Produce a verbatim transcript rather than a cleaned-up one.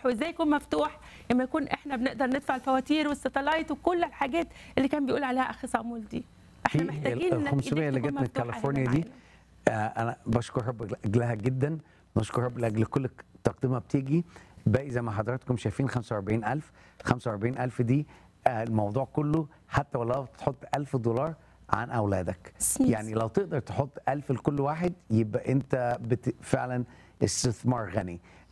مفتوح. وازاي يكون مفتوح؟ لما يكون احنا بنقدر ندفع الفواتير والستلايت وكل الحاجات اللي كان بيقول عليها اخ صامول دي. احنا محتاجين ال انك خمسمية ايدك اللي تكون جت من مفتوحه كاليفورنيا هنا دي، معانا. آه، انا بشكر رب لاجلها جدا، بشكر رب لاجل كل تقدمه بتيجي. باقي زي ما حضراتكم شايفين خمسة وأربعين ألف. خمسة وأربعين ألف دي آه، الموضوع كله، حتى ولو تحط ألف دولار عن اولادك. سميث. يعني لو تقدر تحط ألف لكل واحد، يبقى انت بت... فعلا استثمار غني.